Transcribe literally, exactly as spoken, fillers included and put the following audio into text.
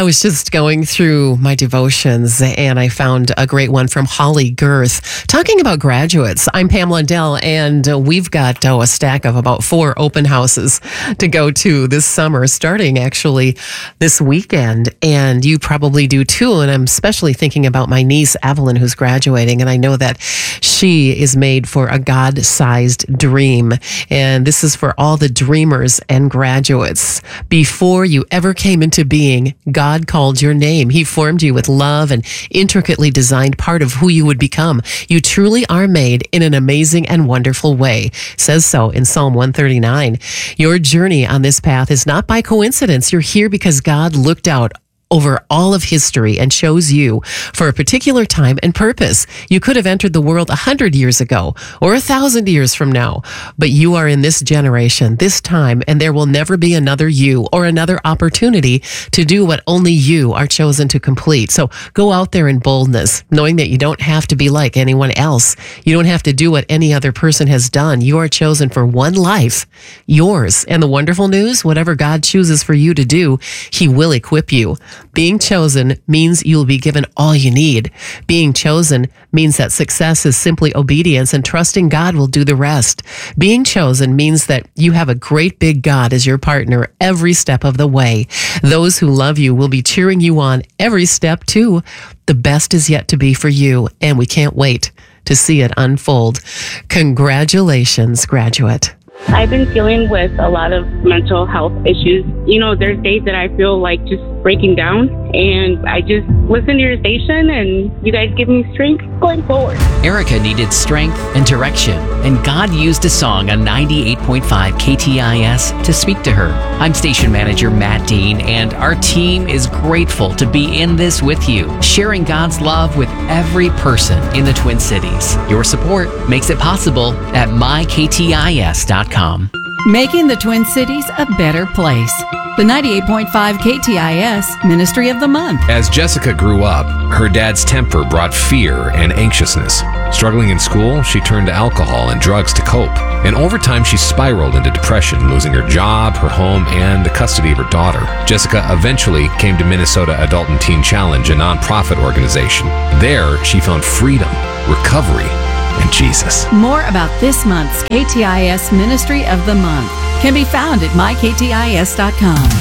I was just going through my devotions and I found a great one from Holly Girth talking about graduates. I'm Pamela Dell, and uh, we've got oh, a stack of about four open houses to go to this summer, starting actually this weekend. And you probably do too. And I'm especially thinking about my niece, Evelyn, who's graduating. And I know that she is made for a God-sized dream. And this is for all the dreamers and graduates. Before you ever came into being, God called your name. He formed you with love and intricately designed part of who you would become. You truly are made in an amazing and wonderful way. It says so in Psalm one thirty-nine. Your journey on this path is not by coincidence. You're here because God looked out over all of history and chose you for a particular time and purpose. You could have entered the world a hundred years ago or a thousand years from now, but you are in this generation, this time, and there will never be another you or another opportunity to do what only you are chosen to complete. So go out there in boldness, knowing that you don't have to be like anyone else. You don't have to do what any other person has done. You are chosen for one life, yours. And the wonderful news, whatever God chooses for you to do, He will equip you. Being chosen means you'll be given all you need. Being chosen means that success is simply obedience, and trusting God will do the rest. Being chosen means that you have a great big God as your partner every step of the way. Those who love you will be cheering you on every step too. The best is yet to be for you, and we can't wait to see it unfold. Congratulations, graduate. I've been dealing with a lot of mental health issues. You know, there's days that I feel like just breaking down, and I just listen to your station and you guys give me strength going forward. Erica needed strength and direction, and God used a song on ninety-eight point five K T I S to speak to her. I'm station manager Matt Dean, and our team is grateful to be in this with you, sharing God's love with every person in the Twin Cities. Your support makes it possible at my k t i s dot com. Making the Twin Cities a better place. The ninety-eight point five K T I S Ministry of the Month. As Jessica grew up, her dad's temper brought fear and anxiousness. Struggling in school, she turned to alcohol and drugs to cope. And over time, she spiraled into depression, losing her job, her home, and the custody of her daughter. Jessica eventually came to Minnesota Adult and Teen Challenge, a nonprofit organization. There, she found freedom, recovery, and Jesus. More about this month's K T I S Ministry of the Month can be found at my k t i s dot com.